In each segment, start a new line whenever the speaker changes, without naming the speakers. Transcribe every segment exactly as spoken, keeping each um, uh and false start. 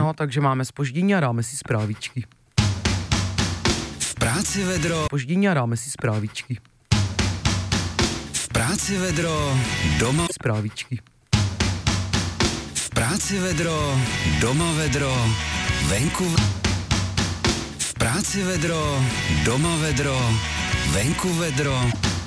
No, takže máme zpoždění a dáme si zprávičky.
V práci vedro.
Zpoždění a dáme si zprávičky.
V práci vedro, doma.
Zprávičky.
V práci vedro, doma vedro, venku. V práci vedro, doma vedro, venku vedro.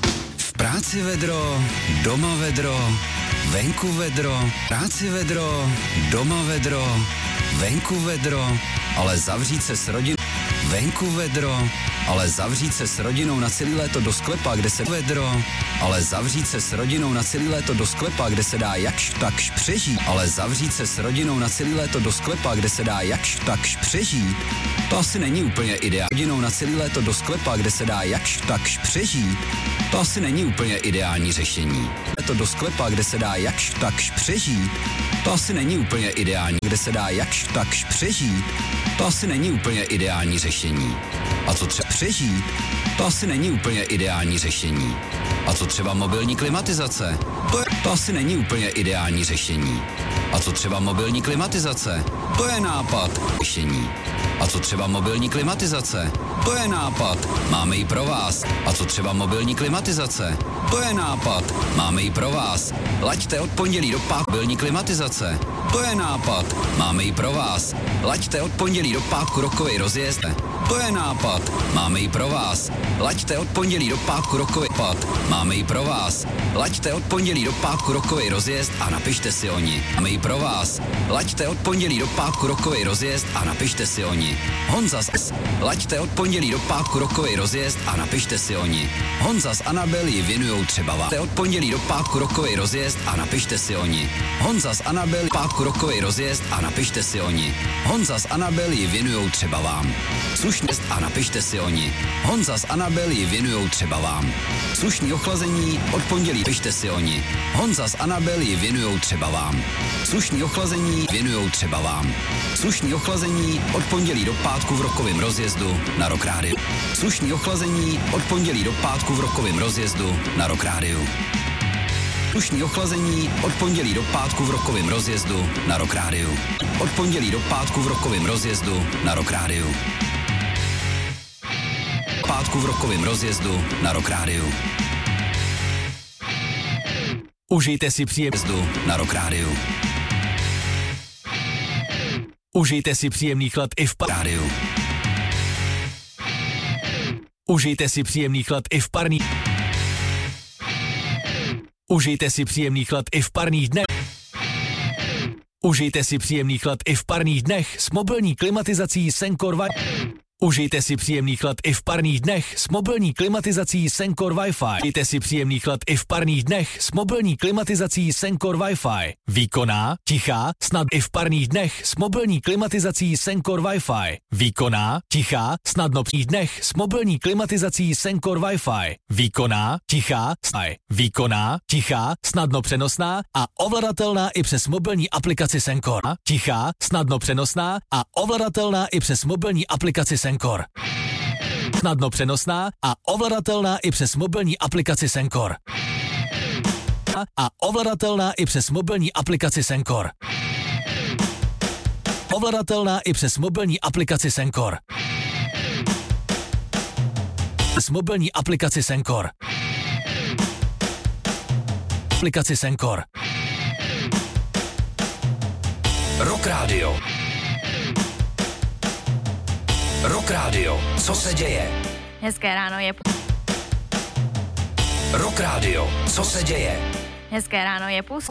V práci vedro, doma vedro, venku vedro. V práci vedro, doma vedro, venku vedro. Ale zavřít se s rodinou. Venku vedro, ale zavřít se s rodinou na celý léto do sklepa, kde se vedro, ale zavřít se s rodinou na celý léto do sklepa, kde se dá jakž takž přežít, ale zavřít se s rodinou na celý léto do sklepa, kde se dá jakž takž přežít, to asi není úplně ideální. Rodinou na celý léto do sklepa, kde se dá jakž takž přežít, to asi není úplně ideální řešení. Léto do sklepa, kde se dá jakž takž přežít, to asi není úplně ideální, kde se dá jakž takž přežít, to asi není úplně ideální řešení. A co třeba přežít? To asi není úplně ideální řešení. A co třeba mobilní klimatizace? To, je, to asi není úplně ideální řešení. A co třeba mobilní klimatizace? To je nápad. Řešení. A co třeba mobilní klimatizace? To je nápad. Máme ji pro vás. A co třeba mobilní klimatizace? To je nápad. Máme ji pro vás. Laďte od pondělí do pátku. Mobilní klimatizace. To je nápad. Máme ji pro vás. Laďte od pondělí do pátku rokový rozjezd. To je nápad. Máme ji pro vás. Laďte od pondělí do pátku rokový pad. Máme ji pro vás. Laďte od pondělí do pátku rokový rozjezd a napište si o ní. Máme ji pro vás. Laďte od pondělí do pátku rokový rozjezd a napište si o ní. Honza z... Laďte od pondělí do pátku rokový rozjezd a napište si o ní. Honza s Anabel ji věnujou třeba vám. Laďte od pondělí do pátku rokový rozjezd a napište si o ní. Honza s Anabel pátku rokový rozjezd a napište si o ní. Honza s Anabel ji věnujou třeba vám. Slušně a napište si o ní. Honza s Anabel ji věnujou třeba vám. Slušný ochlazení od pondělí pište si o ní. Honza s Anabel ji věnujou třeba vám. Slušný ochlazení věnujou třeba vám. Slušný ochlazení od pondělí do pátku v rokovém rozjezdu na Rock Radio. Slušný ochlazení od pondělí do pátku v rokovém rozjezdu na Rock Radio. Slušný ochlazení od pondělí do pátku v rokovém rozjezdu na Rock Radio. Od pondělí do pátku v rokovém rozjezdu na Rock Radio. Pátku v rokovém rozjezdu na Rock Radio. Užijte si příjemnou na Rock Radio. Užijte si příjemný chlad i v rádiu. Užijte si příjemný chlad i v parní. Užijte si příjemný chlad i v parních dnech. Užijte si příjemný chlad i v parních dnech s mobilní klimatizací Sencor Wi-Fi. Užijte si příjemný chlad i v parních dnech s mobilní klimatizací Sencor Wi-Fi. Užijte si příjemný chlad i v parních dnech s mobilní klimatizací Sencor Wi-Fi. Výkonná, tichá, snad i v parních dnech s mobilní klimatizací Sencor Wi-Fi. Výkonná, tichá, snadno při dnech s mobilní klimatizací Sencor Wi-Fi. Výkonná, tichá, snaj. Výkonná, tichá, snadno přenosná a ovladatelná i přes mobilní aplikaci Sencor. Tichá, snadno přenosná a ovladatelná i přes mobilní aplikaci Sencor. Snadno přenosná a ovladatelná i přes mobilní aplikaci Sencor. A ovladatelná i přes mobilní aplikaci Sencor. Ovladatelná i přes mobilní aplikaci Sencor. S mobilní aplikaci Sencor. Aplikaci Sencor. Rock Radio. Rock Radio. Co se děje?
Hezké ráno je...
Rock Radio. Co se děje?
Hezké ráno je půl...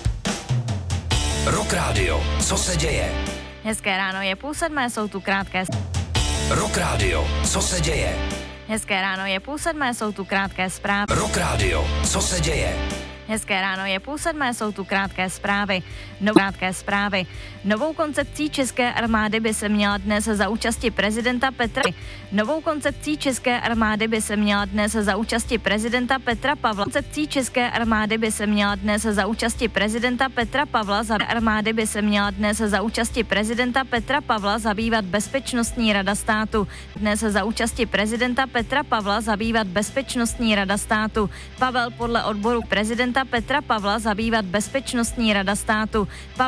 Rock Radio. Co se děje?
Hezké ráno je půl sedmé, jsou tu krátké...
Rock Radio. Co se děje?
Hezké ráno je půl sedmé, jsou tu krátké zprávy.
Rock Radio. Co se děje?
Hezké ráno je půl sedmé, jsou tu krátké zprávy. No, krátké zprávy. Novou koncepcí České armády by se měla dnes za účasti prezidenta Petra... Novou koncepcí České armády by se měla dnes za účasti prezidenta Petra Pavla... Koncepcí České armády by se měla dnes za účasti prezidenta Petra Pavla... Za armády by se měla dnes za účasti prezidenta Petra Pavla zabývat Bezpečnostní rada státu. Dnes za účasti prezidenta Petra Pavla zabývat Bezpečnostní rada státu. Pavel podle odboru prezidenta Petra Pavla zabývat Bezpečnostní rada státu. Pavel